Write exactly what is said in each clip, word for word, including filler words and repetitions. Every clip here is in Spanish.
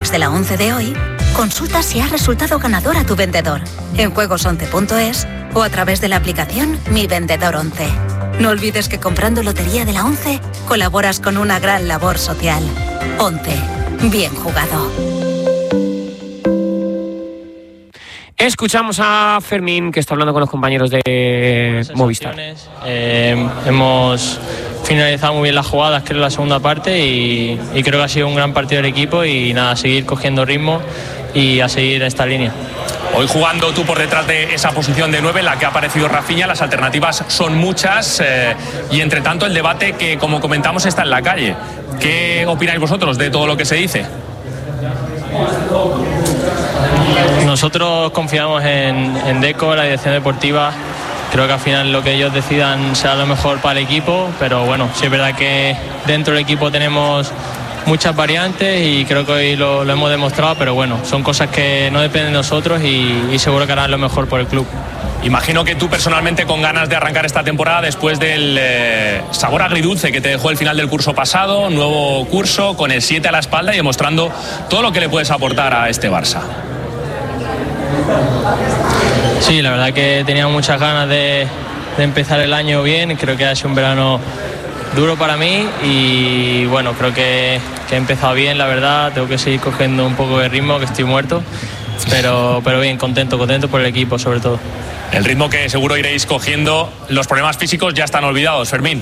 jugadores de la once de hoy, consulta si ha resultado ganador a tu vendedor en juegos once punto es o a través de la aplicación Mi Vendedor once. No olvides que comprando Lotería de la once colaboras con una gran labor social. once. Bien jugado. Escuchamos a Fermín, que está hablando con los compañeros de Movistar. Eh, hemos finalizado muy bien las jugadas, creo, en la segunda parte y, y creo que ha sido un gran partido del equipo y nada, a seguir cogiendo ritmo y a seguir esta línea. Hoy jugando tú por detrás de esa posición de nueve en la que ha aparecido Rafinha, las alternativas son muchas eh, y entre tanto el debate que, como comentamos, está en la calle. ¿Qué opináis vosotros de todo lo que se dice? Nosotros confiamos en, en Deco, la dirección deportiva. Creo que al final lo que ellos decidan será lo mejor para el equipo, pero bueno, sí es verdad que dentro del equipo tenemos muchas variantes y creo que hoy lo, lo hemos demostrado, pero bueno, son cosas que no dependen de nosotros y, y seguro que harán lo mejor por el club. Imagino que tú personalmente con ganas de arrancar esta temporada después del eh, sabor agridulce que te dejó el final del curso pasado, nuevo curso con el siete a la espalda y demostrando todo lo que le puedes aportar a este Barça. Sí, la verdad que tenía muchas ganas de, de empezar el año bien, creo que ha sido un verano duro para mí y bueno, creo que, que he empezado bien, la verdad, tengo que seguir cogiendo un poco de ritmo, que estoy muerto, pero, pero bien, contento, contento por el equipo sobre todo. El ritmo que seguro iréis cogiendo, los problemas físicos ya están olvidados, Fermín.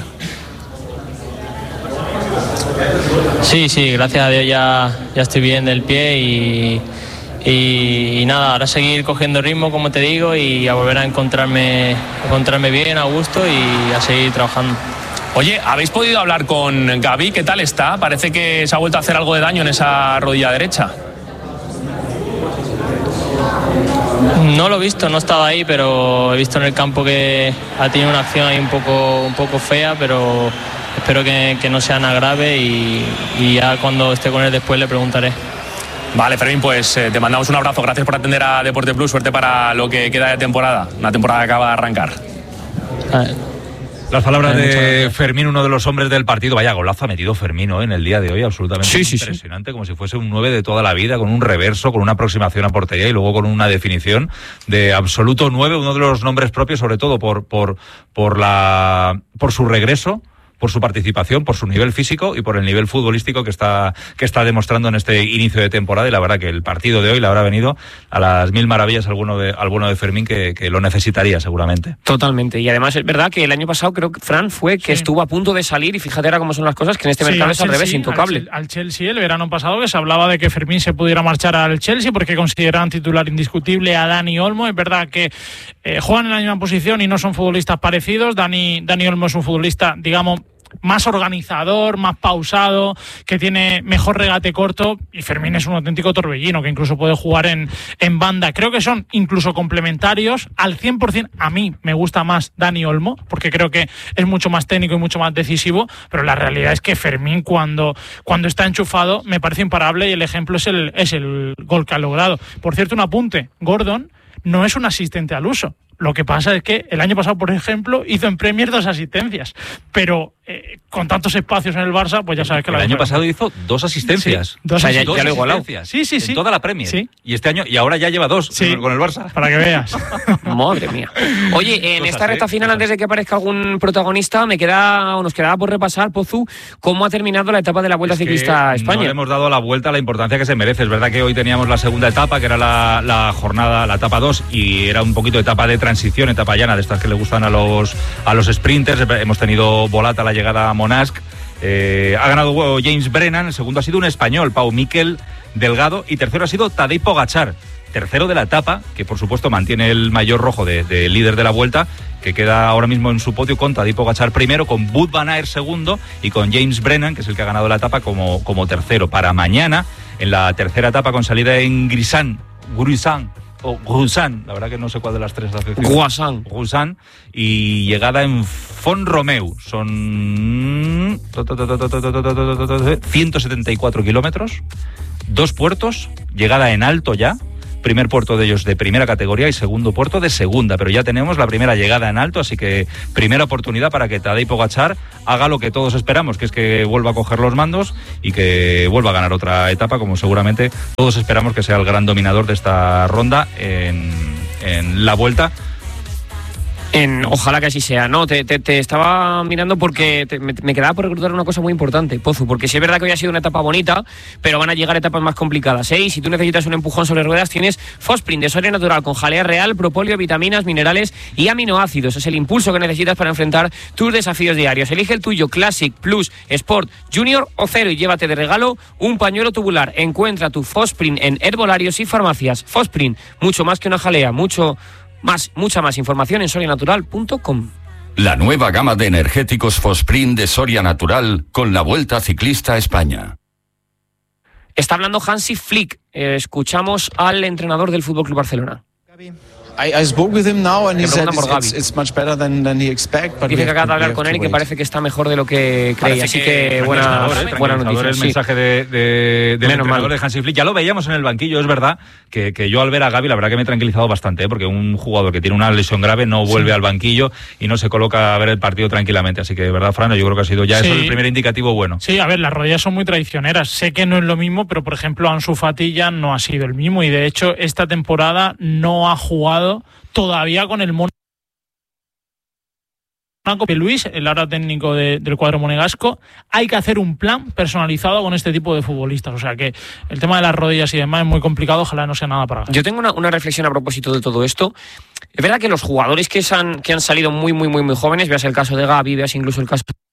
Sí, sí, gracias a Dios ya, ya estoy bien del pie y, y, y nada, ahora seguir cogiendo ritmo, como te digo, y a volver a encontrarme, a encontrarme bien, a gusto y a seguir trabajando. Oye, ¿habéis podido hablar con Gavi? ¿Qué tal está? Parece que se ha vuelto a hacer algo de daño en esa rodilla derecha. No lo he visto, no estaba ahí, pero he visto en el campo que ha tenido una acción ahí un poco, un poco fea, pero espero que, que no sea nada grave y, y ya cuando esté con él después le preguntaré. Vale, Fermín, pues eh, te mandamos un abrazo. Gracias por atender a Deporte Plus. Suerte para lo que queda de temporada. Una temporada que acaba de arrancar. Ah. Las palabras de Fermín, uno de los hombres del partido. Vaya golazo ha metido Fermín, ¿no? En el día de hoy, absolutamente sí, sí, impresionante, sí. Como si fuese un nueve de toda la vida, con un reverso, con una aproximación a portería y luego con una definición de absoluto nueve, uno de los nombres propios, sobre todo por, por, por, la, por su regreso, por su participación, por su nivel físico y por el nivel futbolístico que está que está demostrando en este inicio de temporada. Y la verdad que el partido de hoy le habrá venido a las mil maravillas alguno de alguno de Fermín que, que lo necesitaría seguramente. Totalmente. Y además es verdad que el año pasado creo que Fran fue que sí. estuvo a punto de salir y fíjate ahora cómo son las cosas, que en este sí, mercado es al revés, intocable. Al, al Chelsea el verano pasado que se hablaba de que Fermín se pudiera marchar al Chelsea porque consideraban titular indiscutible a Dani Olmo. Es verdad que eh, juegan en la misma posición y no son futbolistas parecidos. Dani, Dani Olmo es un futbolista, digamos, más organizador, más pausado, que tiene mejor regate corto, y Fermín es un auténtico torbellino que incluso puede jugar en, en banda. Creo que son incluso complementarios al cien por ciento. A mí me gusta más Dani Olmo porque creo que es mucho más técnico y mucho más decisivo, pero la realidad es que Fermín cuando, cuando está enchufado me parece imparable y el ejemplo es el, es el gol que ha logrado. Por cierto, un apunte, Gordon no es un asistente al uso. Lo que pasa es que el año pasado, por ejemplo, hizo en Premier dos asistencias, pero eh, con tantos espacios en el Barça, pues ya sabes que el la año pasado hizo dos asistencias. Sí, dos, o sea, ya, dos ya lo igualado. Sí, sí, sí. En toda la Premier. Sí. Y este año, y ahora ya lleva dos sí. con el Barça. Para que veas. Madre mía. Oye, en Cosas, esta recta ¿eh? final, Cosas. antes de que aparezca algún protagonista, me queda, o nos quedaba por repasar, Pozu, cómo ha terminado la etapa de la Vuelta es Ciclista a España. No le hemos dado la vuelta a la importancia que se merece. Es verdad que hoy teníamos la segunda etapa, que era la, la jornada, la etapa dos, y era un poquito etapa de transición, etapa llana, de estas que le gustan a los, a los sprinters. Hemos tenido volata a la llegada a Monasc. Eh, ha ganado James Brennan, el segundo ha sido un español, Pau Miquel Delgado, y tercero ha sido Tadej Pogačar, tercero de la etapa, que por supuesto mantiene el maillot rojo de, de líder de la Vuelta, que queda ahora mismo en su podio con Tadej Pogačar primero, con Wout van Aert segundo y con James Brennan, que es el que ha ganado la etapa, como, como tercero. Para mañana, en la tercera etapa con salida en Grisan, Gruisan, o Grusan, la verdad que no sé cuál de las tres asociaciones. Gruisan. Gruisan, y llegada en Font-Romeu. Son ciento setenta y cuatro kilómetros, dos puertos, llegada en alto ya, primer puerto de ellos de primera categoría y segundo puerto de segunda, pero ya tenemos la primera llegada en alto, así que primera oportunidad para que Tadej Pogačar haga lo que todos esperamos, que es que vuelva a coger los mandos y que vuelva a ganar otra etapa, como seguramente todos esperamos que sea el gran dominador de esta ronda en, en la Vuelta. En, ojalá que así sea. No, te, te, te estaba mirando porque te, me, me quedaba por recordar una cosa muy importante, Pozu, porque sí es verdad que hoy ha sido una etapa bonita, pero van a llegar etapas más complicadas, ¿eh? Y si tú necesitas un empujón sobre ruedas, tienes Fosprint de Soria Natural con jalea real, propóleo, vitaminas, minerales y aminoácidos. Es el impulso que necesitas para enfrentar tus desafíos diarios. Elige el tuyo, Classic, Plus, Sport, Junior o Cero, y llévate de regalo un pañuelo tubular. Encuentra tu Fosprint en herbolarios y farmacias. Fosprint, mucho más que una jalea, mucho más, mucha más información en soria natural punto com. La nueva gama de energéticos Fosprint de Soria Natural con la Vuelta Ciclista a España. Está hablando Hansi Flick. Eh, escuchamos al entrenador del F C Barcelona. I, I spoke with him now and he said it's, it's, it's much better than, than he expect. But Dice que acaba de hablar con él y que parece que está mejor de lo que creía. Así que, que buena, ¿eh? buena noticia. El sí. mensaje de, de, del entrenador de Hansi Flick. Ya lo veíamos en el banquillo, es verdad que, que yo al ver a Gavi la verdad que me he tranquilizado bastante, ¿eh? Porque un jugador que tiene una lesión grave no vuelve sí. al banquillo y no se coloca a ver el partido tranquilamente. Así que de verdad, Fran, yo creo que ha sido ya sí. eso el primer indicativo bueno. Sí, a ver, las rodillas son muy traicioneras. Sé que no es lo mismo, pero por ejemplo Ansu Fati ya no ha sido el mismo y de hecho esta temporada no ha jugado todavía con el Mónaco. Luis, el ahora técnico de, del cuadro monegasco, hay que hacer un plan personalizado con este tipo de futbolistas. O sea que el tema de las rodillas y demás es muy complicado, ojalá no sea nada para ganar. Yo tengo una, una reflexión a propósito de todo esto. Es verdad que los jugadores que, han, que han salido muy, muy, muy, muy jóvenes, veas el caso de Gavi, veas incluso el caso